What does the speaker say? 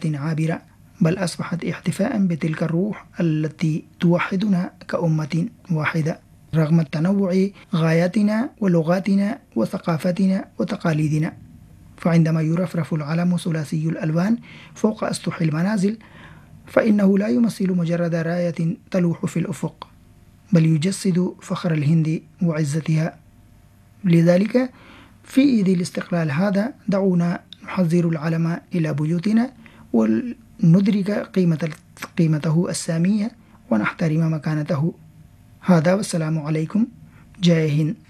عابرة، بل أصبحت احتفاء بتلك الروح التي توحدنا كأمة واحدة رغم التنوع غاياتنا ولغاتنا وثقافتنا وتقاليدنا. فعندما يرفرف العلم ثلاثي الألوان فوق أسطح المنازل فإنه لا يمثل مجرد راية تلوح في الأفق، بل يجسد فخر الهند وعزتها. لذلك في عيد الاستقلال هذا دعونا نحضر العلم إلى بيوتنا وندرك قيمته السامية ونحترم مكانته. هذا والسلام عليكم. جاي هند.